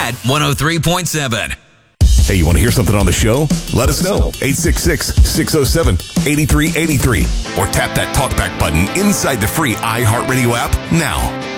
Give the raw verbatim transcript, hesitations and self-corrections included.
Chat one oh three point seven. Hey, you want to hear something on the show? Let us know. eight six six, six oh seven, eight three eight three. Or tap that talkback button inside the free iHeartRadio app now.